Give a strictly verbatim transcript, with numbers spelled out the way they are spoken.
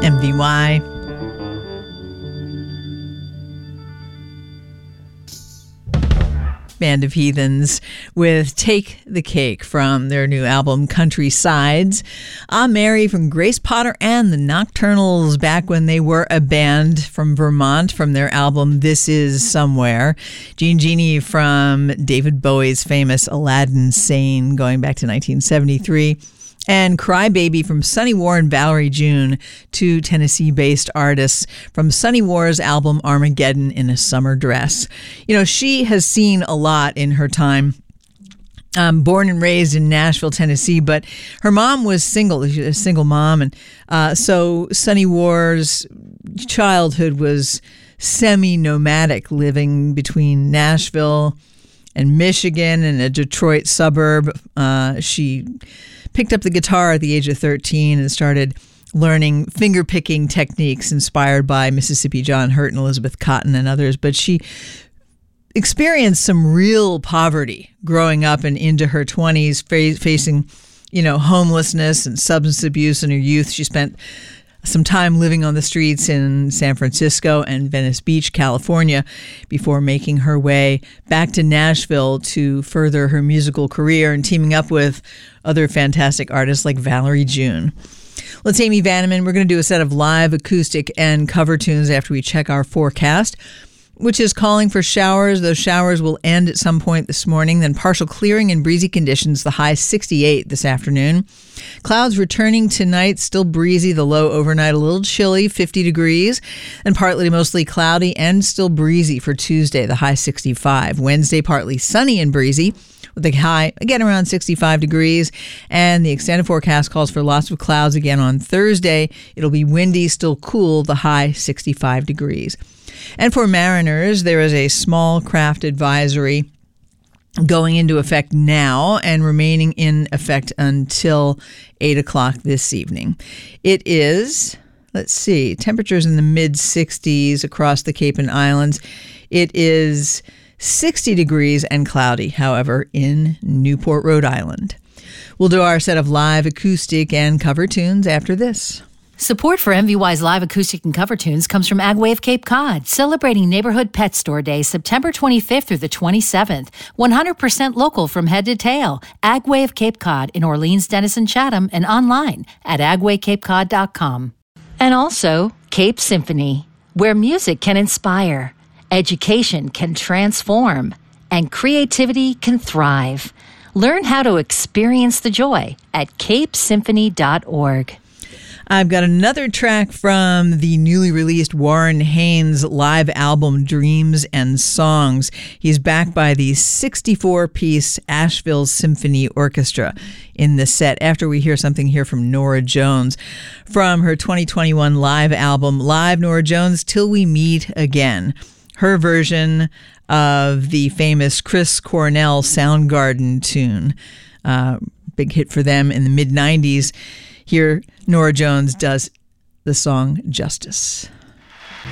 M V Y. Band of Heathens with Take the Cake from their new album Countrysides. I'm Mary from Grace Potter and the Nocturnals, back when they were a band from Vermont, from their album This Is Somewhere. Jean Genie from David Bowie's famous Aladdin Sane, going back to nineteen seventy-three. And Crybaby from Sunny War and Valerie June, two Tennessee-based artists from Sunny War's album Armageddon in a Summer Dress. You know, she has seen a lot in her time. Um, born and raised in Nashville, Tennessee, but her mom was single. She was a single mom, and uh, so Sunny War's childhood was semi-nomadic, living between Nashville and Michigan and a Detroit suburb. Uh, she picked up the guitar at the age of thirteen and started learning finger-picking techniques inspired by Mississippi John Hurt and Elizabeth Cotton and others. But she experienced some real poverty growing up and into her twenties, fa- facing, you know, homelessness and substance abuse in her youth. She spent some time living on the streets in San Francisco and Venice Beach, California, before making her way back to Nashville to further her musical career and teaming up with other fantastic artists like Valerie June. Well, it's Amy Vanneman. We're going to do a set of live acoustic and cover tunes after we check our forecast, which is calling for showers. Those showers will end at some point this morning, then partial clearing and breezy conditions, the high sixty-eight this afternoon. Clouds returning tonight, still breezy, the low overnight a little chilly, fifty degrees, and partly to mostly cloudy and still breezy for Tuesday, the high sixty-five. Wednesday, partly sunny and breezy, with a high, again, around sixty-five degrees. And the extended forecast calls for lots of clouds again on Thursday. It'll be windy, still cool, the high sixty-five degrees. And for mariners, there is a small craft advisory going into effect now and remaining in effect until eight o'clock this evening. It is, let's see, temperatures in the mid sixties across the Cape and Islands. It is sixty degrees and cloudy, however, in Newport, Rhode Island. We'll do our set of live acoustic and cover tunes after this. Support for M V Y's live acoustic and cover tunes comes from Agway of Cape Cod, celebrating Neighborhood Pet Store Day, September twenty-fifth through the twenty-seventh. one hundred percent local from head to tail. Agway of Cape Cod in Orleans, Denison, Chatham, and online at agway cape cod dot com. And also, Cape Symphony, where music can inspire, education can transform, and creativity can thrive. Learn how to experience the joy at cape symphony dot org. I've got another track from the newly released Warren Haynes live album, Dreams and Songs. He's backed by the sixty-four piece Asheville Symphony Orchestra in the set, after we hear something here from Norah Jones from her twenty twenty-one live album, Live Norah Jones Till We Meet Again. Her version of the famous Chris Cornell Soundgarden tune. Uh, big hit for them in the mid nineties. Here, Norah Jones does the song Justice.